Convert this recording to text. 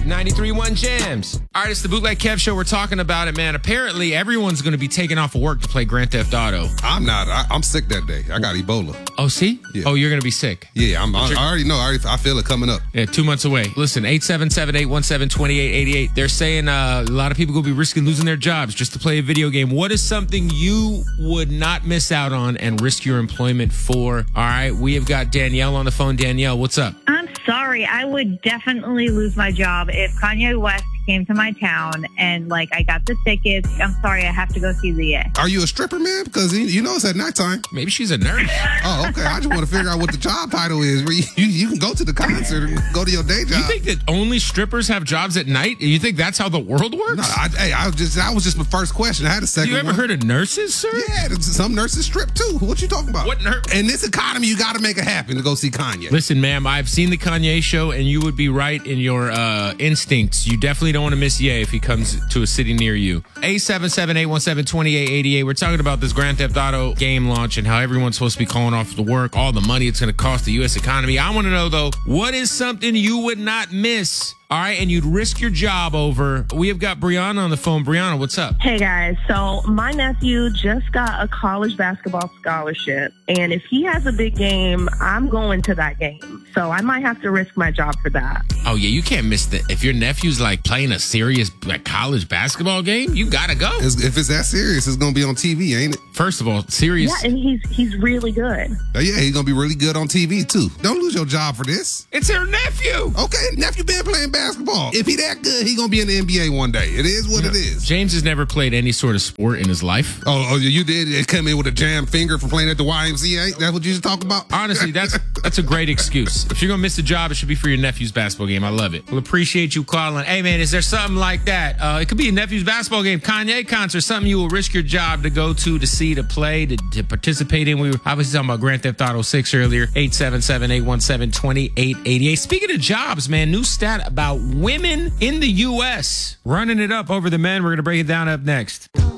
93.1 Jams. All right, it's the Bootleg Kev Show. We're talking about it, man. Apparently, everyone's going to be taking off of work to play Grand Theft Auto. I'm not. I'm sick that day. I got Ebola. Oh, see? Yeah. Oh, you're going to be sick. Yeah, I already know. I feel it coming up. Yeah, 2 months away. Listen, 877-817-2888. They're saying a lot of people will be risking losing their jobs just to play a video game. What is something you would not miss out on and risk your employment for? All right, we have got Danielle on the phone. Danielle, what's up? I'm sorry. I would definitely lose my job if Kanye West came to my town and, I got the tickets. I'm sorry. I have to go see the Are you a stripper, man? Because you know it's at nighttime. Maybe she's a nurse. Oh, okay. I just want to figure out what the job title is. Where you can go to the concert and go to your day job. You think that only strippers have jobs at night? You think that's how the world works? No, that was just my first question. I had a second You ever heard of nurses, sir? Yeah, some nurses strip too. What you talking about? What nurse? In this economy, you got to make it happen to go see Kanye. Listen, ma'am, I've seen the Kanye show, and you would be right in your instincts. You definitely don't want to miss Ye if he comes to a city near you. 877-817-2888. We're talking about this Grand Theft Auto game launch and how everyone's supposed to be calling off the work, all the money it's going to cost the U.S. economy. I want to know, though, what is something you would not miss? All right, and you'd risk your job over. We have got Brianna on the phone. Brianna, what's up? Hey, guys. So my nephew just got a college basketball scholarship, and if he has a big game, I'm going to that game. So I might have to risk my job for that. Oh, yeah, you can't miss that. If your nephew's, playing a serious college basketball game, you got to go. If it's that serious, it's going to be on TV, ain't it? First of all, serious. Yeah, and he's really good. Oh, yeah, he's going to be really good on TV, too. Don't lose your job for this. It's her nephew. Okay, nephew been playing basketball. If he that good, he gonna be in the NBA one day. It is what it is. James has never played any sort of sport in his life. Oh, you did? It come in with a jam finger for playing at the YMCA? That's what you just talk about? Honestly, that's a great excuse. If you're gonna miss a job, it should be for your nephew's basketball game. I love it. We'll appreciate you calling. Hey, man, is there something like that? It could be a nephew's basketball game, Kanye concert, something you will risk your job to go to see, to play, to participate in. We were obviously talking about Grand Theft Auto 6 earlier. 877-817-2888. Speaking of jobs, man, new stat about women in the U.S. running it up over the men. We're going to break it down up next.